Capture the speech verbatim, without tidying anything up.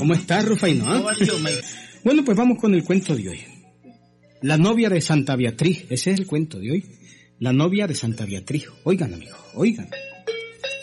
¿Cómo estás, Rufaino? ¿eh? Bueno, pues vamos con el cuento de hoy. La novia de Santa Beatriz. Ese es el cuento de hoy. La novia de Santa Beatriz. Oigan, amigos, oigan.